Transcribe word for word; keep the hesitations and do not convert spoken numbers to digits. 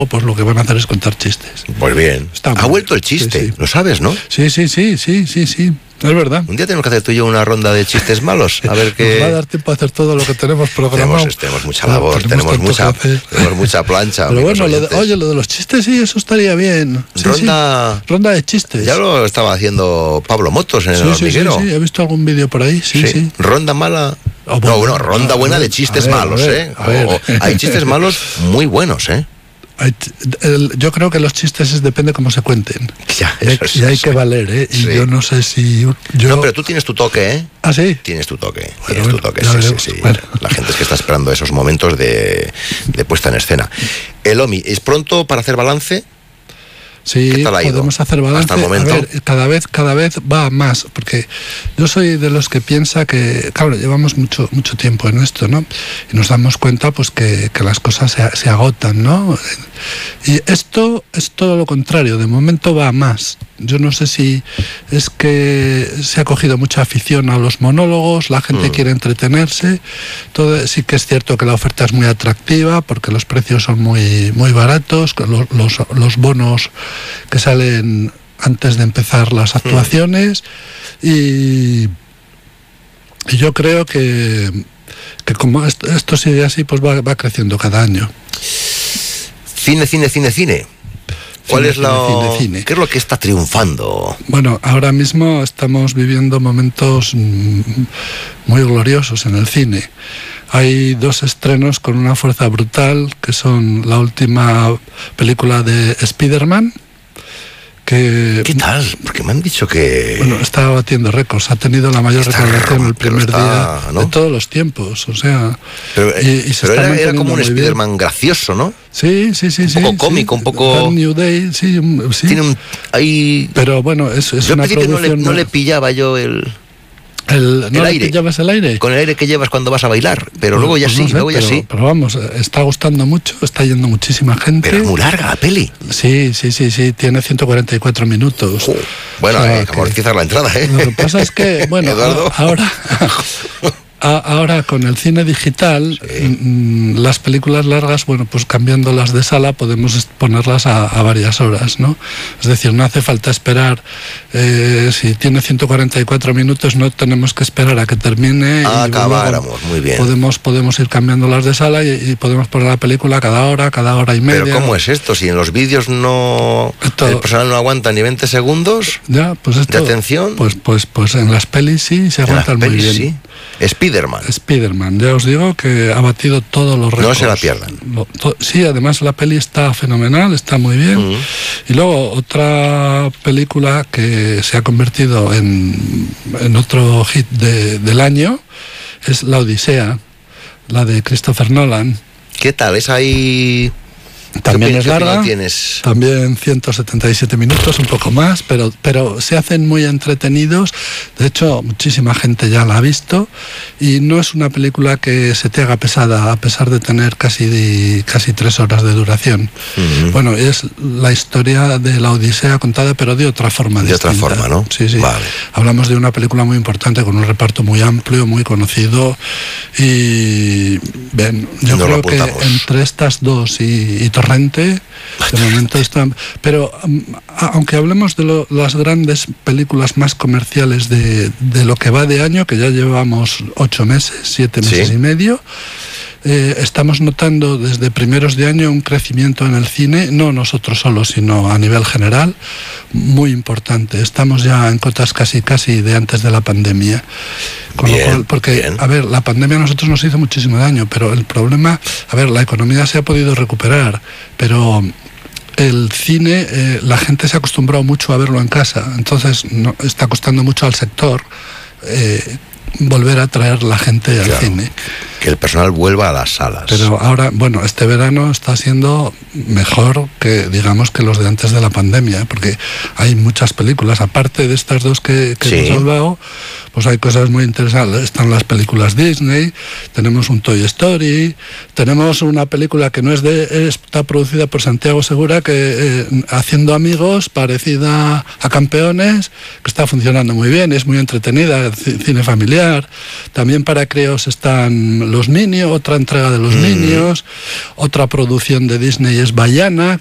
pues lo que van a hacer es contar chistes. Pues bien. Está ha vuelto el chiste, sí, sí. Lo sabes, ¿no? Sí, sí, sí, sí, sí, sí. Es verdad. Un día tenemos que hacer tú y yo una ronda de chistes malos. A ver qué. Nos va a dar tiempo a hacer todo lo que tenemos programado. Tenemos, tenemos mucha labor, tenemos, tenemos mucha, tenemos mucha plancha. Pero bueno, lo de, oye, lo de los chistes, sí, eso estaría bien. Sí, ronda, sí. Ronda de chistes. Ya lo estaba haciendo Pablo Motos en sí, el hormiguero. Sí, sí, sí, he visto algún vídeo por ahí, sí, sí. sí. Ronda mala. Oh, bueno, no, bueno, ronda buena de chistes ver, malos, ver, ¿eh? O, hay chistes malos muy buenos, ¿eh? Yo creo que los chistes es, depende cómo se cuenten. Ya, y hay, es, y hay es, que valer, ¿eh? Sí. Y yo no sé si... Yo... No, pero tú tienes tu toque, ¿eh? ¿Ah, sí? Tienes tu toque, bueno, tienes bueno, tu toque, sí, veremos. sí, sí. Bueno. La gente es que está esperando esos momentos de, de puesta en escena. El Omi, ¿es pronto para hacer balance? Sí, ¿Qué tal ha ido? Podemos hacer balance. Hasta el momento. A ver, cada vez, cada vez va más, porque yo soy de los que piensa que, claro, llevamos mucho, mucho tiempo en esto, ¿no? Y nos damos cuenta, pues, que, que las cosas se, se agotan, ¿no? Y esto es todo lo contrario. De momento va más. Yo no sé si es que se ha cogido mucha afición a los monólogos, la gente mm. quiere entretenerse. Todo, sí que es cierto que la oferta es muy atractiva porque los precios son muy, muy baratos, los, los, los bonos que salen antes de empezar las actuaciones mm. y, y yo creo que, que como esto, esto sigue así, pues va, va creciendo cada año. Cine, cine, cine, cine. ¿Cuál cine, es lo, cine, cine. ¿Qué es lo que está triunfando? Bueno, ahora mismo estamos viviendo momentos muy gloriosos en el cine. Hay dos estrenos con una fuerza brutal, que son la última película de Spider-Man. Que, ¿Qué tal? Porque me han dicho que... Bueno, está batiendo récords, ha tenido la mayor recaudación el primer está, día ¿no? de todos los tiempos, o sea... Pero, y, y se pero era, era como un Spider-Man gracioso, ¿no? Sí, sí, sí. Un poco sí, cómico, sí. un poco... New Day, sí, sí. Tiene un... Hay... Pero bueno, es, es yo una al principio producción... no le, no le pillaba yo el... El, ¿No el aire. ¿Llevas el aire? Con el aire que llevas cuando vas a bailar, pero pues, luego ya pues sí, no sé, luego ya pero, sí. Pero vamos, está gustando mucho, está yendo muchísima gente. Pero es muy larga la peli. Sí, sí, sí, sí, tiene ciento cuarenta y cuatro minutos. Uh, bueno, o sea, eh, amortizar la entrada, ¿eh? Lo que pasa es que, bueno, Eduardo. ahora... Ahora con el cine digital, sí. las películas largas, bueno, pues cambiándolas de sala podemos ponerlas a, a varias horas, ¿no? Es decir, no hace falta esperar, eh, si tiene ciento cuarenta y cuatro minutos, no tenemos que esperar a que termine. Ah, acabáramos, muy bien. Podemos, podemos ir cambiándolas de sala y, y podemos poner la película cada hora, cada hora y media. Pero ¿cómo es esto? Si en los vídeos no esto, el personal no aguanta ni veinte segundos ya, pues esto, de atención. Pues, pues, pues en las pelis sí se aguantan muy bien. Sí. Spider-Man. Spider-Man, ya os digo que ha batido todos los récords. No se la pierdan. Lo, to, sí, además la peli está fenomenal, está muy bien. Uh-huh. Y luego otra película que se ha convertido en, en otro hit de, del año es La Odisea, la de Christopher Nolan. ¿Qué tal? ¿Es ahí...? También es larga, tienes? También ciento setenta y siete minutos, un poco más, pero, pero se hacen muy entretenidos. De hecho, muchísima gente ya la ha visto y no es una película que se te haga pesada, a pesar de tener casi, de, casi tres horas de duración. Uh-huh. Bueno, es la historia de la Odisea contada, pero de otra forma. De distinta. otra forma, ¿no? Sí, sí. Vale. Hablamos de una película muy importante, con un reparto muy amplio, muy conocido y bien, yo Nos creo que entre estas dos y, y Torrente, de momento están... Pero um, aunque hablemos de lo, las grandes películas más comerciales de, de lo que va de año, que ya llevamos ocho meses, siete meses ¿Sí? y medio, eh, estamos notando desde primeros de año un crecimiento en el cine, no nosotros solos, sino a nivel general, muy importante. Estamos ya en cotas casi casi de antes de la pandemia. Con bien, lo cual, porque, bien. a ver, la pandemia a nosotros nos hizo muchísimo daño, pero el problema, a ver, la economía se ha podido recuperar, pero el cine, eh, la gente se ha acostumbrado mucho a verlo en casa, entonces no, está costando mucho al sector eh, volver a traer la gente al claro, cine. Que el personal vuelva a las salas. Pero ahora, bueno, este verano está siendo mejor que, digamos, que los de antes de la pandemia, porque hay muchas películas, aparte de estas dos que, que sí. hemos hablado, pues hay cosas muy interesantes. Están las películas Disney, tenemos un Toy Story, tenemos una película que no es de, está producida por Santiago Segura, que eh, Haciendo Amigos, parecida a Campeones, que está funcionando muy bien, es muy entretenida, cine familiar. También para críos están Los Minions, otra entrega de Los mm. Minions, otra producción de Disney es Vaiana,